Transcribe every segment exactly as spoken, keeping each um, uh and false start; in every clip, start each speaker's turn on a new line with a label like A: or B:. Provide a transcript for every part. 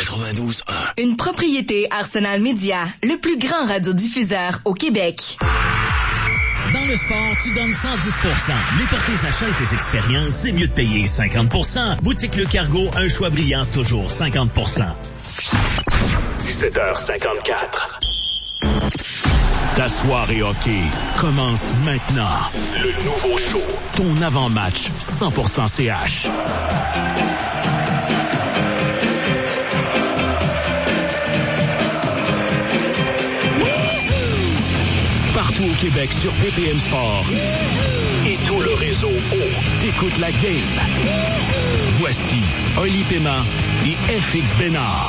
A: quatre-vingt-douze un.
B: Une propriété Arsenal Média, le plus grand radiodiffuseur au Québec.
C: Dans le sport, tu donnes cent dix pour cent. Mais pour tes achats et tes expériences, c'est mieux de payer cinquante pour cent. Boutique Le Cargo, un choix brillant, toujours cinquante pour cent.
A: dix-sept heures cinquante-quatre.
C: Ta soirée hockey commence maintenant.
A: Le nouveau show.
C: Ton avant-match cent pour cent C H. Partout au Québec sur B P M Sport.
A: Et tout le réseau O.
C: T'écoutes la game. Voici Oli Paiement et F X Bénard.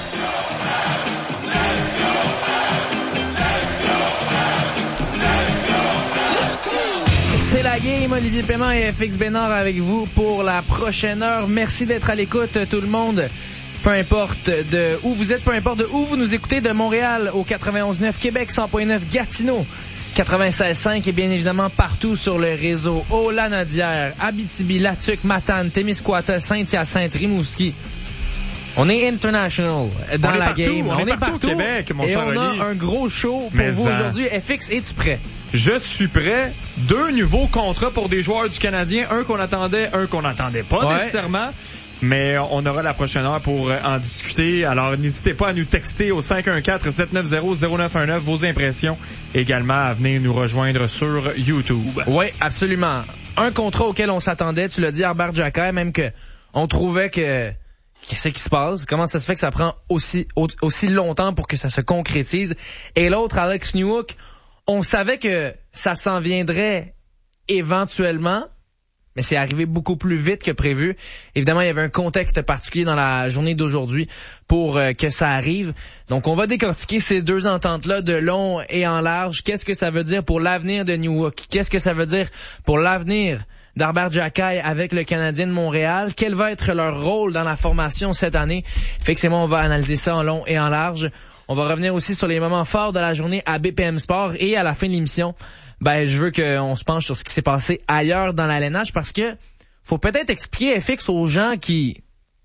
D: C'est la game, Olivier Paiement et F X Bénard avec vous pour la prochaine heure. Merci d'être à l'écoute, tout le monde. Peu importe de où vous êtes, peu importe de où vous nous écoutez, de Montréal au quatre-vingt-onze neuf, Québec cent point neuf, Gatineau quatre-vingt-seize cinq et bien évidemment partout sur le réseau. Haut-Lanaudière, Abitibi, Latuc, Matane, Témiscouata, Saint-Hyacinthe, Rimouski. On est international dans
E: on est
D: la
E: partout,
D: game.
E: On, on est partout, partout au Québec, mon
D: et
E: cher
D: on a
E: Oli.
D: un gros show pour
E: Mais
D: vous
E: en...
D: aujourd'hui. F X, es-tu prêt?
E: Je suis prêt. Deux nouveaux contrats pour des joueurs du Canadien. Un qu'on attendait, un qu'on n'attendait pas
D: ouais.
E: nécessairement. Mais on aura la prochaine heure pour en discuter. Alors, n'hésitez pas à nous texter au cinq un quatre, sept neuf zéro, zéro neuf un neuf vos impressions. Également à venir nous rejoindre sur YouTube.
D: Oui, absolument. Un contrat auquel on s'attendait, tu l'as dit, Herbert Jacquet, même que on trouvait que... Qu'est-ce qui se passe? Comment ça se fait que ça prend aussi, aussi longtemps pour que ça se concrétise? Et l'autre, Alex Newhook, on savait que ça s'en viendrait éventuellement, mais c'est arrivé beaucoup plus vite que prévu. Évidemment, il y avait un contexte particulier dans la journée d'aujourd'hui pour euh, que ça arrive. Donc, on va décortiquer ces deux ententes-là de long et en large. Qu'est-ce que ça veut dire pour l'avenir de Newhook? Qu'est-ce que ça veut dire pour l'avenir d'Herbert Jacquet avec le Canadien de Montréal? Quel va être leur rôle dans la formation cette année? Effectivement, on va analyser ça en long et en large. On va revenir aussi sur les moments forts de la journée à B P M Sport et à la fin de l'émission, ben, je veux qu'on se penche sur ce qui s'est passé ailleurs dans l'arénage parce que faut peut-être expliquer F X aux gens qui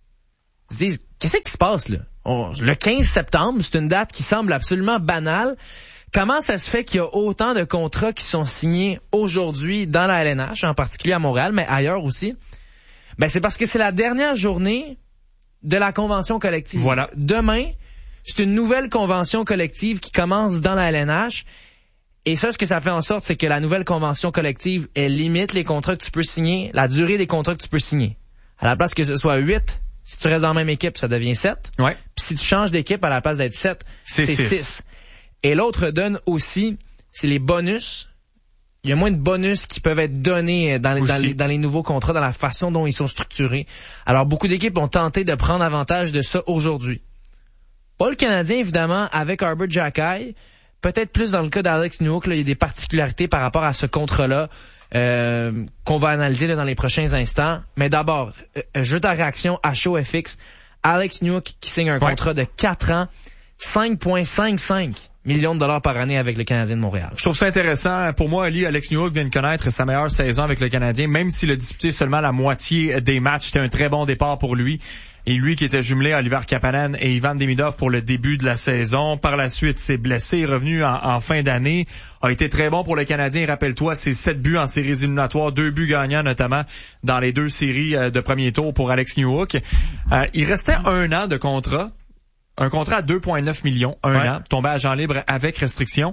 D: se disent, qu'est-ce qui se passe là? On, le quinze septembre, c'est une date qui semble absolument banale. Comment ça se fait qu'il y a autant de contrats qui sont signés aujourd'hui dans la L N H, en particulier à Montréal, mais ailleurs aussi? Ben, c'est parce que c'est la dernière journée de la convention collective.
E: Voilà.
D: Demain, c'est une nouvelle convention collective qui commence dans la L N H. Et ça, ce que ça fait en sorte, c'est que la nouvelle convention collective, elle limite les contrats que tu peux signer, la durée des contrats que tu peux signer. À la place que ce soit huit, si tu restes dans la même équipe, ça devient sept.
E: Ouais.
D: Puis si tu changes d'équipe, à la place d'être sept, c'est six. Et l'autre donne aussi, c'est les bonus. Il y a moins de bonus qui peuvent être donnés dans les, dans les, dans les nouveaux contrats, dans la façon dont ils sont structurés. Alors, beaucoup d'équipes ont tenté de prendre avantage de ça aujourd'hui. Pas le Canadien, évidemment, avec Herbert Jacquet. Peut-être plus dans le cas d'Alex Newhook, là, il y a des particularités par rapport à ce contrat-là euh, qu'on va analyser là, dans les prochains instants. Mais d'abord, euh, je veux ta réaction à chaud F X. Alex Newhook qui signe un ouais. contrat de quatre ans, cinq virgule cinquante-cinq millions de dollars par année avec le Canadien de Montréal.
E: Je trouve ça intéressant. Pour moi, Ali, Alex Newhook vient de connaître sa meilleure saison avec le Canadien, même s'il a disputé seulement la moitié des matchs. C'était un très bon départ pour lui. Et lui qui était jumelé à Oliver Kapanen et Ivan Demidov pour le début de la saison. Par la suite, s'est blessé, est revenu en, en fin d'année. A été très bon pour le Canadien. Rappelle-toi, c'est sept buts en séries éliminatoires, deux buts gagnants notamment dans les deux séries de premier tour pour Alex Newhook. Euh, il restait un an de contrat. Un contrat à deux virgule neuf millions, un ouais. an, tombé à agent libre avec restriction.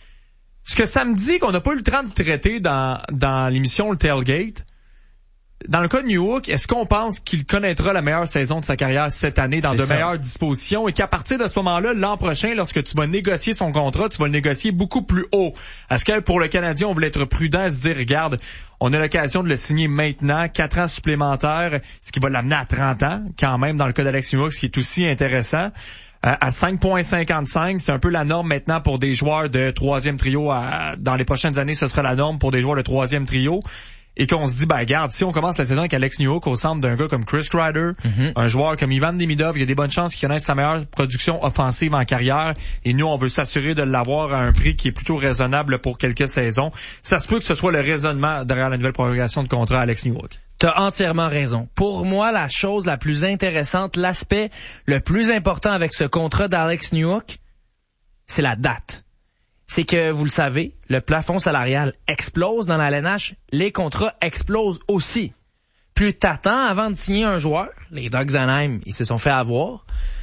E: Ce que ça me dit qu'on n'a pas eu le temps de traiter dans, dans l'émission Le Tailgate, dans le cas de Newhook, est-ce qu'on pense qu'il connaîtra la meilleure saison de sa carrière cette année dans c'est de ça. meilleures dispositions et qu'à partir de ce moment-là, l'an prochain, lorsque tu vas négocier son contrat, tu vas le négocier beaucoup plus haut? Est-ce que pour le Canadien, on voulait être prudent et se dire, regarde, on a l'occasion de le signer maintenant, quatre ans supplémentaires, ce qui va l'amener à trente ans, quand même, dans le cas d'Alex Newhook, ce qui est aussi intéressant. Euh, à cinq virgule cinquante-cinq, c'est un peu la norme maintenant pour des joueurs de troisième trio. À, dans les prochaines années, ce sera la norme pour des joueurs de troisième trio. Et qu'on se dit, ben regarde, si on commence la saison avec Alex Newhook au centre d'un gars comme Chris Kreider, mm-hmm. un joueur comme Ivan Demidov, il y a des bonnes chances qu'il connaisse sa meilleure production offensive en carrière. Et nous, on veut s'assurer de l'avoir à un prix qui est plutôt raisonnable pour quelques saisons. Ça se peut que ce soit le raisonnement derrière la nouvelle prolongation de contrat à Alex Newhook.
D: T'as entièrement raison. Pour moi, la chose la plus intéressante, l'aspect le plus important avec ce contrat d'Alex Newhook, c'est la date. C'est que, vous le savez, le plafond salarial explose dans la L N H, les contrats explosent aussi. Plus t'attends avant de signer un joueur, les Ducks d'Anaheim, ils se sont fait avoir,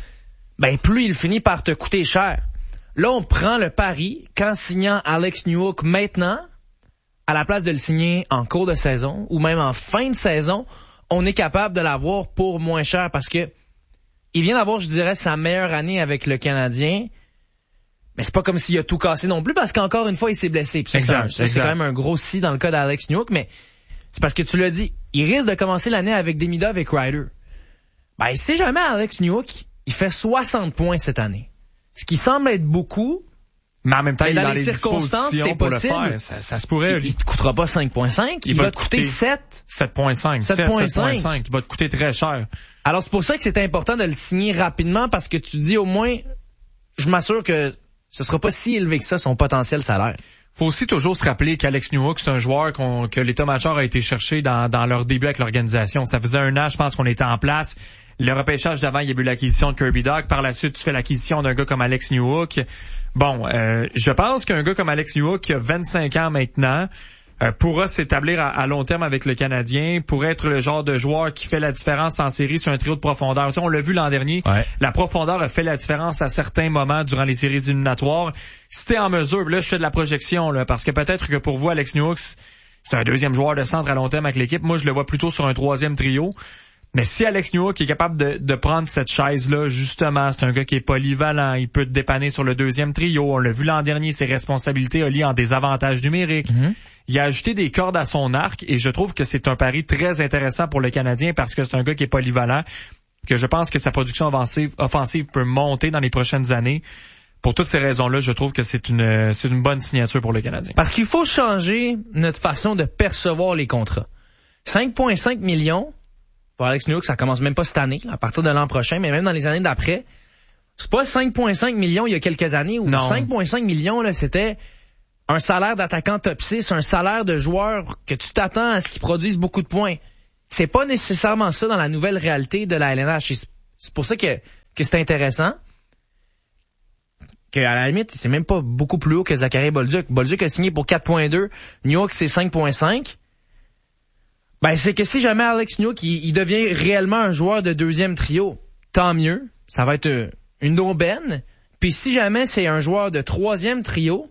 D: ben plus il finit par te coûter cher. Là, on prend le pari qu'en signant Alex Newhook maintenant, à la place de le signer en cours de saison ou même en fin de saison, on est capable de l'avoir pour moins cher parce que il vient d'avoir, je dirais, sa meilleure année avec le Canadien. Mais c'est pas comme s'il a tout cassé non plus parce qu'encore une fois, il s'est blessé. Puis ça, exact, ça, c'est quand même un gros si dans le cas d'Alex Newhook, mais c'est parce que tu l'as dit, il risque de commencer l'année avec Demidov et Kreider. Ben, si jamais Alex Newhook, il fait soixante points cette année. Ce qui semble être beaucoup,
E: mais en même temps,
D: mais
E: il
D: dans
E: est dans
D: les
E: les
D: circonstances, c'est
E: pour
D: possible.
E: Le faire. Ça, ça se pourrait.
D: Il, il te coûtera pas cinq virgule cinq, il, il va te coûter sept.
E: sept virgule cinq.
D: sept virgule cinq.
E: Il va te coûter très cher.
D: Alors, c'est pour ça que c'est important de le signer rapidement parce que tu dis au moins, je m'assure que ce sera pas si élevé que ça, son potentiel salaire.
E: Faut aussi toujours se rappeler qu'Alex Newhook, c'est un joueur qu'on, que l'état-major a été chercher dans, dans leur début avec l'organisation. Ça faisait un an, je pense qu'on était en place. Le repêchage d'avant, il y a eu l'acquisition de Kirby Dach. Par la suite, tu fais l'acquisition d'un gars comme Alex Newhook. Bon, euh, je pense qu'un gars comme Alex Newhook, qui a vingt-cinq ans maintenant, euh, pourra s'établir à, à long terme avec le Canadien, pourrait être le genre de joueur qui fait la différence en série sur un trio de profondeur. Tu sais, on l'a vu l'an dernier, ouais. La profondeur a fait la différence à certains moments durant les séries éliminatoires. Si t'es en mesure, là, je fais de la projection, là, parce que peut-être que pour vous, Alex Newhook, c'est un deuxième joueur de centre à long terme avec l'équipe. Moi, je le vois plutôt sur un troisième trio. Mais si Alex Newhook est capable de, de prendre cette chaise-là, justement, c'est un gars qui est polyvalent, il peut te dépanner sur le deuxième trio. On l'a vu l'an dernier, ses responsabilités allient en désavantages numériques. Mm-hmm. Il a ajouté des cordes à son arc et je trouve que c'est un pari très intéressant pour le Canadien parce que c'est un gars qui est polyvalent, que je pense que sa production offensive, offensive peut monter dans les prochaines années. Pour toutes ces raisons-là, je trouve que c'est une, c'est une bonne signature pour le Canadien.
D: Parce qu'il faut changer notre façon de percevoir les contrats. cinq virgule cinq millions pour Alex Newhook, ça commence même pas cette année, à partir de l'an prochain, mais même dans les années d'après. C'est pas cinq virgule cinq millions il y a quelques années, ou cinq virgule cinq millions, là, c'était un salaire d'attaquant top six, un salaire de joueur que tu t'attends à ce qu'ils produisent beaucoup de points. C'est pas nécessairement ça dans la nouvelle réalité de la L N H. C'est pour ça que, que c'est intéressant. Que, à la limite, c'est même pas beaucoup plus haut que Zachary Bolduc. Bolduc a signé pour quatre virgule deux. Newhook, c'est cinq virgule cinq. Ben, c'est que si jamais Alex Newhook, il, il devient réellement un joueur de deuxième trio, tant mieux. Ça va être une aubaine. Puis si jamais c'est un joueur de troisième trio,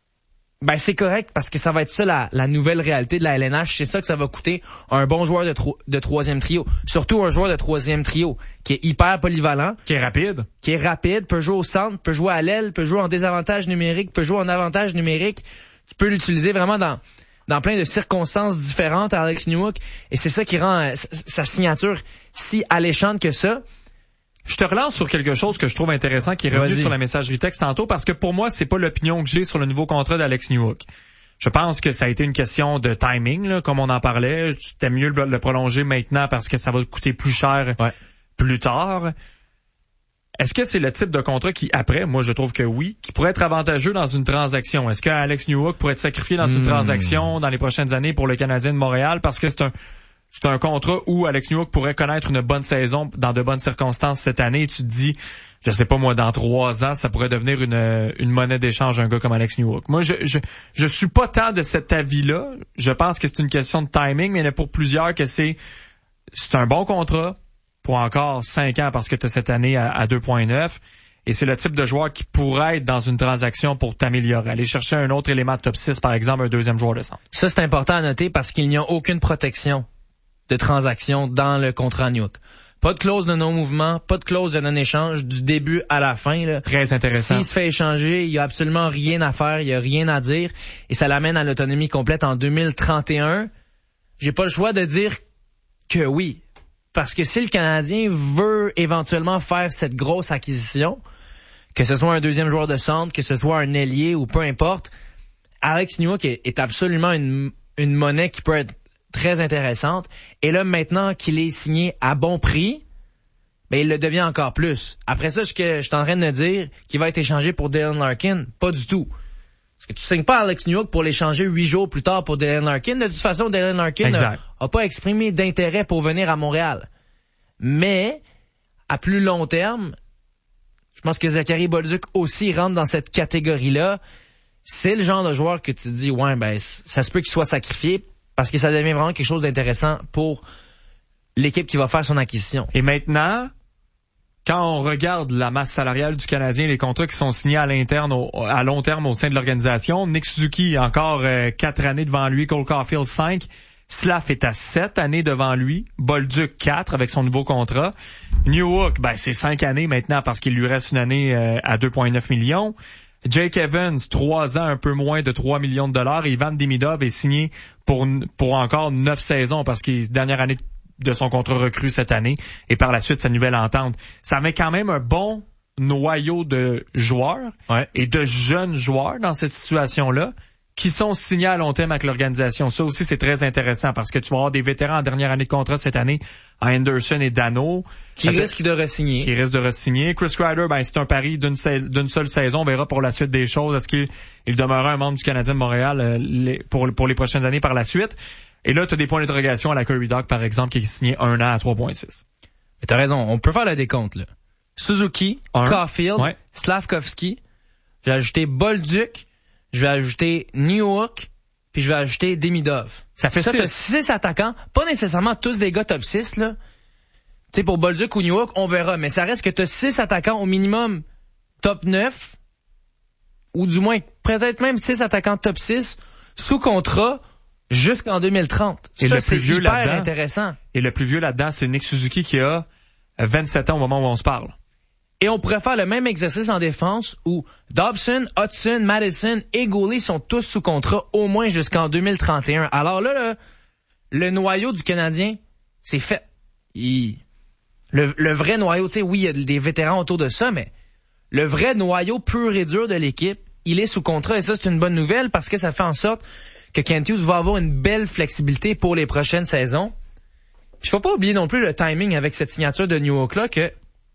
D: ben, c'est correct parce que ça va être ça la, la nouvelle réalité de la L N H. C'est ça que ça va coûter un bon joueur de, tro- de troisième trio. Surtout un joueur de troisième trio qui est hyper polyvalent.
E: Qui est rapide.
D: Qui est rapide, peut jouer au centre, peut jouer à l'aile, peut jouer en désavantage numérique, peut jouer en avantage numérique. Tu peux l'utiliser vraiment dans... dans plein de circonstances différentes à Alex Newhook. Et c'est ça qui rend euh, sa signature si alléchante que ça.
E: Je te relance sur quelque chose que je trouve intéressant qui est revenu Vas-y. sur la messagerie texte tantôt parce que pour moi, c'est pas l'opinion que j'ai sur le nouveau contrat d'Alex Newhook. Je pense que ça a été une question de timing, là, comme on en parlait. C'était mieux de le prolonger maintenant parce que ça va coûter plus cher ouais. plus tard. Est-ce que c'est le type de contrat qui, après, moi je trouve que oui, qui pourrait être avantageux dans une transaction? Est-ce que Alex Newhook pourrait être sacrifié dans une mmh. transaction dans les prochaines années pour le Canadien de Montréal? Parce que c'est un c'est un contrat où Alex Newhook pourrait connaître une bonne saison dans de bonnes circonstances cette année. Et tu te dis, je sais pas moi, dans trois ans, ça pourrait devenir une une monnaie d'échange un gars comme Alex Newhook. Moi, je je je suis pas tant de cet avis-là. Je pense que c'est une question de timing, mais il y en a pour plusieurs que c'est c'est un bon contrat pour encore cinq ans parce que tu as cette année à, à deux virgule neuf. Et c'est le type de joueur qui pourrait être dans une transaction pour t'améliorer. Aller chercher un autre élément de top six, par exemple, un deuxième joueur de centre.
D: Ça, c'est important à noter parce qu'il n'y a aucune protection de transaction dans le contrat Newhook. Pas de clause de non-mouvement, pas de clause de non-échange du début à la fin. Là.
E: Très intéressant.
D: S'il se fait échanger, il y a absolument rien à faire, il y a rien à dire. Et ça l'amène à l'autonomie complète en deux mille trente et un. J'ai pas le choix de dire que oui. Parce que si le Canadien veut éventuellement faire cette grosse acquisition, que ce soit un deuxième joueur de centre, que ce soit un ailier ou peu importe, Alex Newhook est, est absolument une, une monnaie qui peut être très intéressante. Et là, maintenant qu'il est signé à bon prix, ben, il le devient encore plus. Après ça, je, je suis en train de dire qu'il va être échangé pour Dylan Larkin. Pas du tout. Parce que tu signes pas Alex Newhook pour l'échanger huit jours plus tard pour Dylan Larkin. De toute façon, Dylan Larkin n'a, a pas exprimé d'intérêt pour venir à Montréal. Mais, à plus long terme, je pense que Zachary Bolduc aussi rentre dans cette catégorie-là. C'est le genre de joueur que tu dis, ouais, ben, ça se peut qu'il soit sacrifié parce que ça devient vraiment quelque chose d'intéressant pour l'équipe qui va faire son acquisition.
E: Et maintenant, quand on regarde la masse salariale du Canadien, les contrats qui sont signés à l'interne, au, à long terme au sein de l'organisation, Nick Suzuki, encore euh, quatre années devant lui, Cole Caulfield cinq, Slav est à sept années devant lui, Bolduc quatre avec son nouveau contrat, Newhook, ben c'est cinq années maintenant parce qu'il lui reste une année euh, à deux virgule neuf millions. Jake Evans, trois ans, un peu moins de trois millions de dollars. Et Ivan Demidov est signé pour pour encore neuf saisons parce qu'il est dernière année de son contrat recru cette année et par la suite sa nouvelle entente. Ça met quand même un bon noyau de joueurs
D: ouais.
E: et de jeunes joueurs dans cette situation-là qui sont signés à long terme avec l'organisation. Ça aussi, c'est très intéressant parce que tu vas avoir des vétérans en dernière année de contrat cette année, Anderson et Dano.
D: Qui risquent de re-signer.
E: Qui risquent de re-signer. Chris Kreider, ben, c'est un pari d'une, sa- d'une seule saison. On verra pour la suite des choses. Est-ce qu'il il demeurera un membre du Canadien de Montréal euh, les, pour, pour les prochaines années par la suite? Et là, tu as des points d'interrogation à la Kirby Dach, par exemple, qui est signé un an à trois virgule six.
D: Mais t'as raison, on peut faire le décompte, là. Suzuki, un. Caulfield, ouais. Slavkovski. Je vais ajouter Bolduc. Je vais ajouter Newhook, puis je vais ajouter Demidov. Ça fait ça, t'as six attaquants, pas nécessairement tous des gars top six, là. Tu sais, pour Bolduc ou Newhook, on verra, mais ça reste que t'as six attaquants au minimum top neuf, ou du moins peut-être même six attaquants top six, sous contrat, jusqu'en deux mille trente.
E: Et
D: ça,
E: le
D: c'est
E: plus vieux
D: hyper
E: là-dedans,
D: intéressant.
E: Et le plus vieux là-dedans, c'est Nick Suzuki qui a vingt-sept ans au moment où on se parle.
D: Et on pourrait faire le même exercice en défense où Dobson, Hudson, Madison et Goulet sont tous sous contrat au moins jusqu'en deux mille trente et un. Alors là, là le noyau du Canadien, c'est fait. Il... Le, le vrai noyau, tu sais, oui, il y a des vétérans autour de ça, mais le vrai noyau pur et dur de l'équipe, il est sous contrat. Et ça, c'est une bonne nouvelle parce que ça fait en sorte que Kent Hughes va avoir une belle flexibilité pour les prochaines saisons. Puis faut pas oublier non plus le timing avec cette signature de Newhook-là que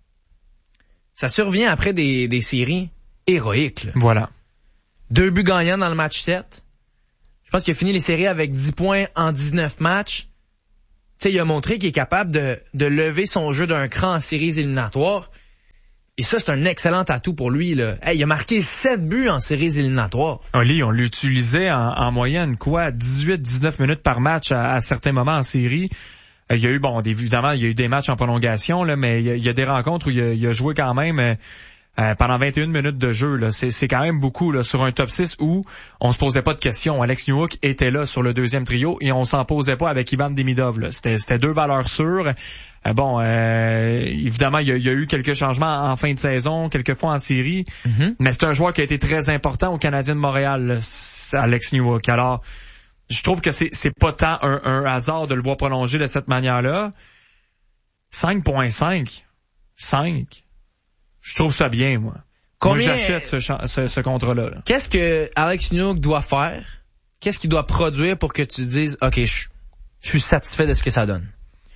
D: ça survient après des, des séries héroïques. Là.
E: Voilà.
D: Deux buts gagnants dans le match sept. Je pense qu'il a fini les séries avec dix points en dix-neuf matchs. Tu sais, il a montré qu'il est capable de, de lever son jeu d'un cran en séries éliminatoires. Et ça, c'est un excellent atout pour lui. Là. Hey, il a marqué sept buts en séries éliminatoires.
E: Ali, on l'utilisait en, en moyenne, quoi, dix-huit dix-neuf minutes par match à, à certains moments en série. Il y a eu, bon, évidemment, il y a eu des matchs en prolongation, là, mais il y a, il y a des rencontres où il a, il a joué quand même euh, pendant vingt et une minutes de jeu. Là. C'est, c'est quand même beaucoup là, sur un top six où on se posait pas de questions. Alex Newhook était là sur le deuxième trio et on s'en posait pas avec Ivan Demidov. Là. C'était, c'était deux valeurs sûres. Euh, bon, euh, évidemment, il y, a, il y a eu quelques changements en fin de saison, quelques fois en série, mm-hmm. mais c'est un joueur qui a été très important au Canadien de Montréal, là, Alex Newhook. Alors, je trouve que c'est, c'est pas tant un, un hasard de le voir prolonger de cette manière-là. cinq virgule cinq. cinq. Je trouve ça bien, moi. Combien... Moi, j'achète ce, ce, ce contrat-là. Là.
D: Qu'est-ce que Alex Newhook doit faire? Qu'est-ce qu'il doit produire pour que tu dises, OK, je, je suis satisfait de ce que ça donne?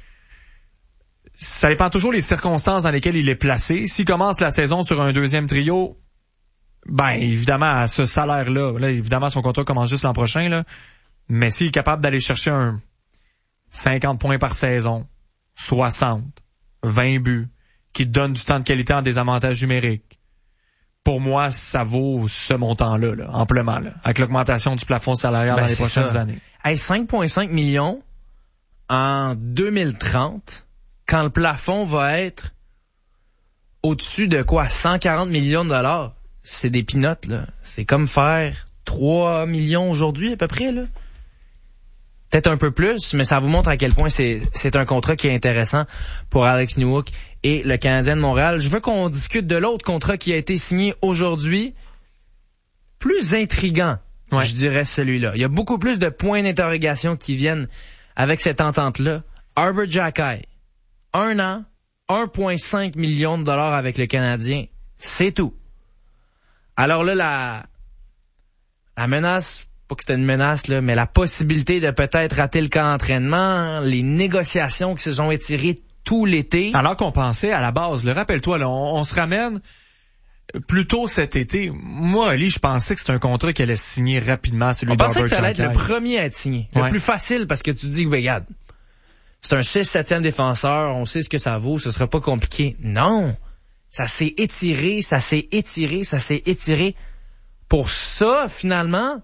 E: Ça dépend toujours des circonstances dans lesquelles il est placé. S'il commence la saison sur un deuxième trio, ben, évidemment, à ce salaire-là, là, évidemment, son contrat commence juste l'an prochain, là. Mais s'il est capable d'aller chercher un cinquante points par saison, soixante, vingt buts, qui te donne du temps de qualité en désavantage numérique, pour moi, ça vaut ce montant-là, là, amplement, là, avec l'augmentation du plafond salarial ben, dans les prochaines ça. années.
D: Hey, cinq virgule cinq millions en deux mille trente, quand le plafond va être au-dessus de quoi, cent quarante millions de dollars, c'est des peanuts, là. C'est comme faire trois millions aujourd'hui, à peu près, là. Peut-être un peu plus, mais ça vous montre à quel point c'est, c'est un contrat qui est intéressant pour Alex Newhook et le Canadien de Montréal. Je veux qu'on discute de l'autre contrat qui a été signé aujourd'hui. Plus intriguant, ouais. je dirais celui-là. Il y a beaucoup plus de points d'interrogation qui viennent avec cette entente-là. Arber Xhekaj, un an, un virgule cinq millions de dollars avec le Canadien. C'est tout. Alors là, la, la menace... pas que c'était une menace, là, mais la possibilité de peut-être rater le camp d'entraînement, les négociations qui se sont étirées tout l'été.
E: Alors qu'on pensait à la base, le rappelle-toi, là, on, on se ramène, plus tôt cet été, moi, Ali, je pensais que c'était un contrat qui allait se signer rapidement, celui
D: On
E: d'Arbor
D: pensait que ça allait être
E: Xhekaj.
D: le premier à être signé.
E: Ouais.
D: Le plus facile parce que tu dis, ben, regarde, c'est un six septième défenseur, on sait ce que ça vaut, ce sera pas compliqué. Non! Ça s'est étiré, ça s'est étiré, ça s'est étiré. Pour ça, finalement,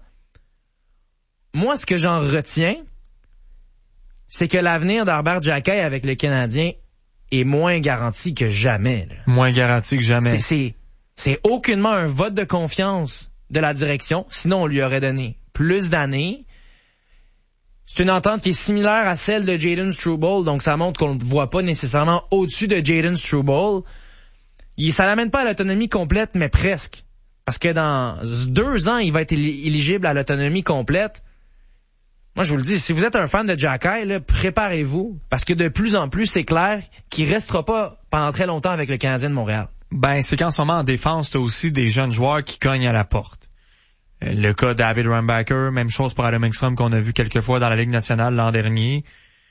D: moi, ce que j'en retiens, c'est que l'avenir d'Arbor Xhekaj avec le Canadien est moins garanti que jamais. Là.
E: Moins garanti que jamais.
D: C'est, c'est, c'est aucunement un vote de confiance de la direction, sinon on lui aurait donné plus d'années. C'est une entente qui est similaire à celle de Jayden Struble, donc ça montre qu'on ne voit pas nécessairement au-dessus de Jayden Struble. Il, ça l'amène pas à l'autonomie complète, mais presque. Parce que dans deux ans, il va être éligible à l'autonomie complète. Moi, je vous le dis, si vous êtes un fan de Xhekaj, là, préparez-vous, parce que de plus en plus, c'est clair qu'il restera pas pendant très longtemps avec le Canadien de Montréal.
E: Ben, c'est qu'en ce moment, en défense, t'as aussi des jeunes joueurs qui cognent à la porte. Le cas de David Reinbacher, même chose pour Adam Engstrom qu'on a vu quelques fois dans la Ligue nationale l'an dernier.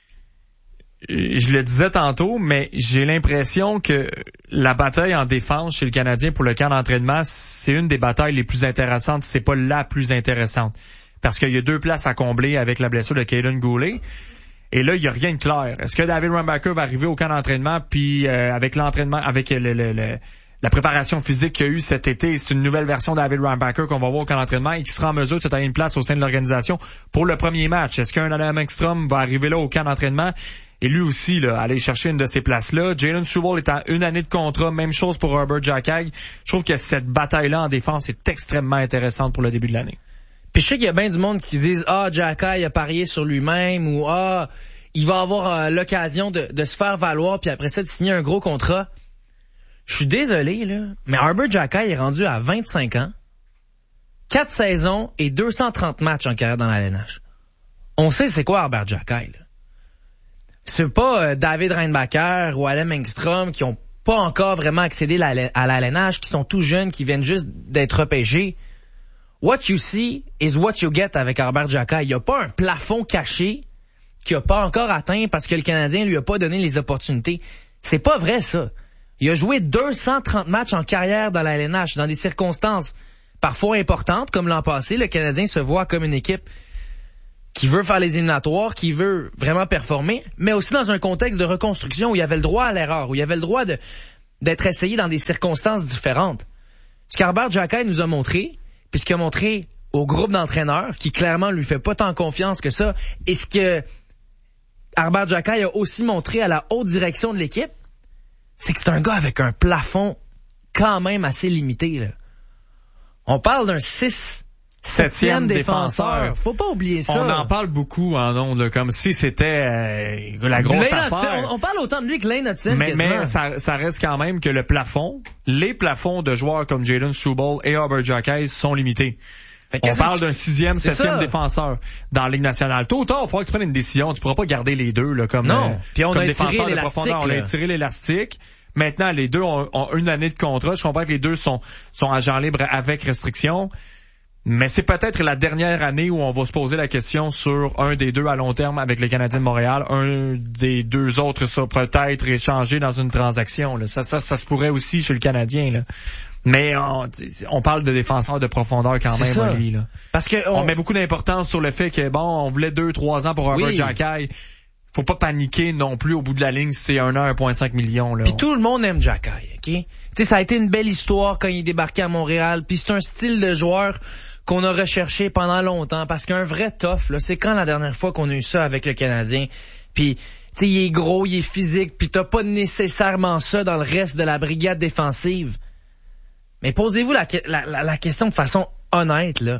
E: Je le disais tantôt, mais j'ai l'impression que la bataille en défense chez le Canadien pour le camp d'entraînement, c'est une des batailles les plus intéressantes, c'est pas la plus intéressante. Parce qu'il y a deux places à combler avec la blessure de Kaiden Guhle. Et là, il n'y a rien de clair. Est-ce que David Reinbacher va arriver au camp d'entraînement, puis euh, avec l'entraînement, avec le, le, le, la préparation physique qu'il y a eu cet été, c'est une nouvelle version de David Reinbacher qu'on va voir au camp d'entraînement et qui sera en mesure de se tailler une place au sein de l'organisation pour le premier match. Est-ce qu'un Adam Engstrom va arriver là au camp d'entraînement et lui aussi là, aller chercher une de ces places-là? Jayden Struble est à une année de contrat, même chose pour Arbor Xhekaj. Je trouve que cette bataille-là en défense est extrêmement intéressante pour le début de l'année.
D: Puis je sais qu'il y a bien du monde qui se disent « Ah, Xhekaj a parié sur lui-même » ou « Ah, il va avoir euh, l'occasion de, de se faire valoir puis après ça de signer un gros contrat. » Je suis désolé, là, mais Arbor Xhekaj est rendu à vingt-cinq ans, quatre saisons et deux cent trente matchs en carrière dans la L N H. On sait c'est quoi Arbor Xhekaj, là. C'est pas euh, David Reinbacher ou Adam Engstrom qui ont pas encore vraiment accédé la, à la L N H, qui sont tout jeunes, qui viennent juste d'être repêchés. What you see is what you get avec Arbor Xhekaj. Il n'y a pas un plafond caché qu'il n'a pas encore atteint parce que le Canadien lui a pas donné les opportunités. C'est pas vrai, ça. Il a joué deux cent trente matchs en carrière dans la L N H, dans des circonstances parfois importantes, comme l'an passé. Le Canadien se voit comme une équipe qui veut faire les éliminatoires, qui veut vraiment performer, mais aussi dans un contexte de reconstruction où il y avait le droit à l'erreur, où il y avait le droit de, d'être essayé dans des circonstances différentes. Ce qu'Arbor Xhekaj nous a montré, puis ce qu'il a montré au groupe d'entraîneurs, qui clairement lui fait pas tant confiance que ça, et ce que Arbor Xhekaj a aussi montré à la haute direction de l'équipe, c'est que c'est un gars avec un plafond quand même assez limité, là. On parle d'un six septième défenseur. Faut pas oublier ça.
E: On en parle beaucoup en ondes, là, comme si c'était euh, la grosse
D: Lane
E: affaire.
D: Hudson, on, on parle autant de lui que Lane Hudson,
E: mais,
D: quasiment.
E: mais ça, ça reste quand même que le plafond, les plafonds de joueurs comme Jayden Struble et Arbor Xhekaj sont limités. On parle d'un sixième, septième défenseur dans la Ligue nationale. Tôt ou tard, il faudra que tu prennes une décision. Tu pourras pas garder les deux là, comme,
D: non.
E: euh,
D: Puis on
E: comme
D: a
E: défenseur
D: étiré
E: de
D: l'élastique.
E: profondeur. On a étiré l'élastique. Maintenant, les deux ont, ont une année de contrat. Je comprends que les deux sont, sont agents libres avec restriction. Mais c'est peut-être la dernière année où on va se poser la question sur un des deux à long terme avec les Canadiens de Montréal. Un des deux autres, ça peut-être échangé dans une transaction. Là. Ça, ça, ça se pourrait aussi chez le Canadien. Là. Mais on, on parle de défenseurs de profondeur quand
D: c'est
E: même,
D: ça.
E: lui, là.
D: Parce que
E: on...
D: on...
E: on met beaucoup d'importance sur le fait que bon, on voulait deux, trois ans pour Arbor
D: oui.
E: Xhekaj. Faut pas paniquer non plus au bout de la ligne si c'est un an, un virgule cinq million. Là.
D: Puis tout le monde aime Xhekaj, ok? Tu sais, ça a été une belle histoire quand il est débarqué à Montréal. Puis c'est un style de joueur qu'on a recherché pendant longtemps. Parce qu'un vrai tough, là, c'est quand la dernière fois qu'on a eu ça avec le Canadien. Puis, tu sais, il est gros, il est physique. Puis t'as pas nécessairement ça dans le reste de la brigade défensive. Mais posez-vous la, la, la, la question de façon honnête, là.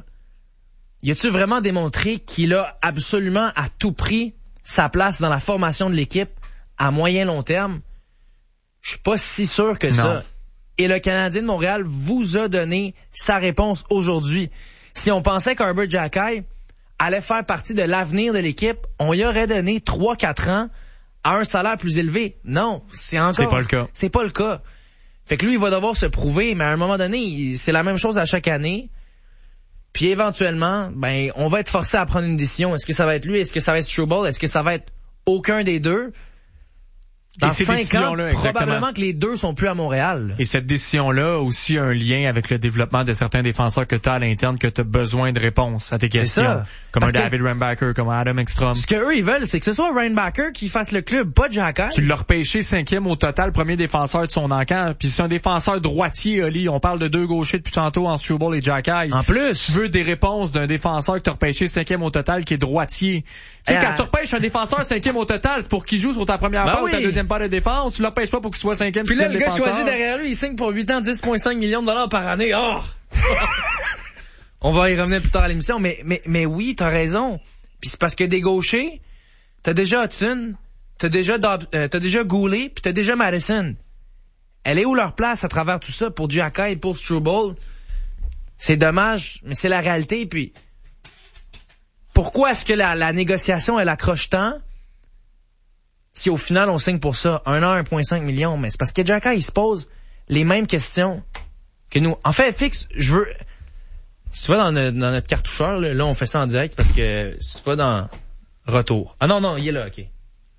D: Y a-tu vraiment démontré qu'il a absolument à tout prix sa place dans la formation de l'équipe à moyen long terme? Je suis pas si sûr que non. ça. Et le Canadien de Montréal vous a donné sa réponse aujourd'hui. Si on pensait qu'Arbor Xhekaj allait faire partie de l'avenir de l'équipe, on y aurait donné trois quatre ans à un salaire plus élevé. Non, c'est encore...
E: C'est pas le cas.
D: C'est pas le cas. Fait que lui, il va devoir se prouver, mais à un moment donné, c'est la même chose à chaque année. Puis éventuellement, ben, on va être forcé à prendre une décision. Est-ce que ça va être lui? Est-ce que ça va être Struble? Est-ce que ça va être aucun des deux? Dans
E: Et ces
D: cinq ans,
E: décisions-là, exactement.
D: probablement que les deux sont plus à Montréal.
E: Et cette décision-là a aussi un lien avec le développement de certains défenseurs que tu as à l'interne, que tu as besoin de réponses à tes questions.
D: ça.
E: Comme
D: Parce
E: un
D: que-
E: David Reinbacher, comme un Adam Ekstrom.
D: Ce qu'eux, ils veulent, c'est que ce soit Reinbacher qui fasse le club, pas Jack High.
E: Tu l'as repêché cinquième au total, premier défenseur de son encamp. Puis c'est un défenseur droitier, Oli. On parle de deux gauchers depuis tantôt en Super Bowl et Jack High.
D: En plus.
E: Tu veux des réponses d'un défenseur que tu as repêché cinquième au total qui est droitier. Tu sais,
D: Eh,
E: quand
D: euh,
E: tu repêches un défenseur cinquième au total, c'est pour qu'il joue sur ta première
D: Ben
E: paire
D: oui.
E: ou ta deuxième paire de défense. Tu l'empêches pas pour qu'il soit cinquième,
D: Puis là,
E: sixième
D: le gars
E: défenseur.
D: choisi derrière lui, il signe pour huit ans, dix virgule cinq millions de dollars par année. Oh! On va y revenir plus tard à l'émission, mais, mais, mais oui, t'as raison. Puis c'est parce que des gauchers, t'as déjà Hudson, t'as déjà, Dob- euh, t'as déjà Goulet, puis t'as déjà Madison. Elle est où leur place à travers tout ça pour Jack High, pour Struble? C'est dommage, mais c'est la réalité. Puis pourquoi est-ce que la, la négociation, elle accroche tant? Si au final on signe pour ça, un an, un virgule cinq million, mais c'est parce que Jack High, il se pose les mêmes questions que nous. En fait, Fix, je veux... Si tu vas dans, notre, dans notre cartoucheur, là, là, on fait ça en direct parce que si tu vas dans Retour. Ah non, non, il est là, OK.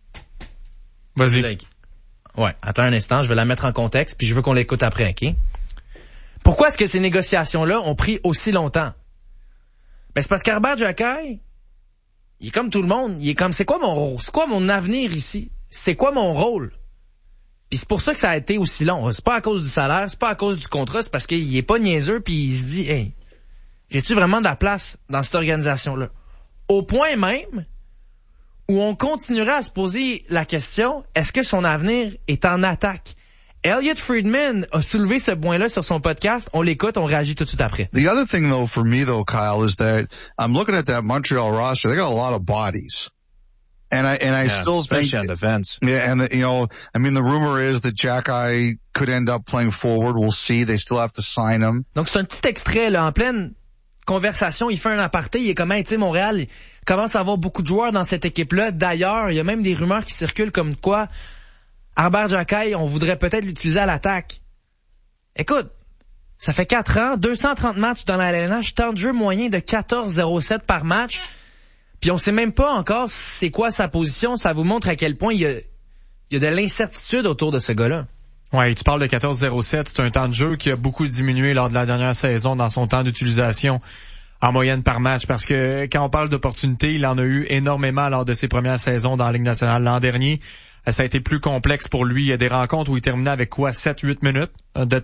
E: Vas-y.
D: Il est là, OK. Ouais, attends un instant, je vais la mettre en contexte, puis je veux qu'on l'écoute après, OK? Pourquoi est-ce que ces négociations-là ont pris aussi longtemps? Ben, c'est parce qu'Herbert Jack High, il est comme tout le monde. Il est comme, c'est quoi mon, c'est quoi mon avenir ici? C'est quoi mon rôle? Puis c'est pour ça que ça a été aussi long. C'est pas à cause du salaire, c'est pas à cause du contrat, c'est parce qu'il est pas niaiseux puis il se dit, hey, j'ai-tu vraiment de la place dans cette organisation-là? Au point même où on continuerait à se poser la question, est-ce que son avenir est en attaque? Elliot Friedman a soulevé ce point-là sur son podcast. On l'écoute, on réagit tout de suite après.
F: The other thing, though, for me, though, Kyle, is that I'm looking at that Montreal roster. They got a lot of bodies. And I, and I
G: Yeah,
F: still think,
G: especially on defense.
F: yeah, and the, you know, I mean, the rumor is that Jack High could end up playing forward. We'll see. They still have to sign him.
D: Donc, c'est un petit extrait, là, en pleine conversation. Il fait un aparté. Il est comme, hey, tu sais, Montréal il commence à avoir beaucoup de joueurs dans cette équipe-là. D'ailleurs, il y a même des rumeurs qui circulent comme quoi Herbert Jack High, on voudrait peut-être l'utiliser à l'attaque. Écoute, ça fait quatre ans, deux cent trente matchs dans la L N H, temps de jeu moyen de quatorze virgule zéro sept par match. Puis on sait même pas encore c'est quoi sa position. Ça vous montre à quel point il y a, il y a de l'incertitude autour de ce gars-là.
E: Ouais, tu parles de quatorze virgule zéro sept. C'est un temps de jeu qui a beaucoup diminué lors de la dernière saison dans son temps d'utilisation en moyenne par match. Parce que quand on parle d'opportunités, il en a eu énormément lors de ses premières saisons dans la Ligue nationale l'an dernier. Ça a été plus complexe pour lui. Il y a des rencontres où il terminait avec quoi, sept huit minutes de